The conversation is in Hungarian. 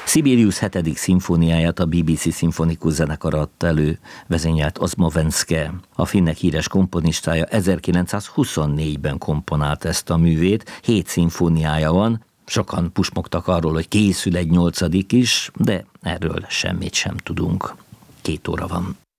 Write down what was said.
Sibelius 7. szimfóniáját a BBC szimfonikus zenekara adta elő, vezényelt Osmo Venske. A finnek híres komponistája 1924-ben komponált ezt a művét, 7 szimfóniája van, sokan pusmogtak arról, hogy készül egy 8. is, de erről semmit sem tudunk. 2 óra van.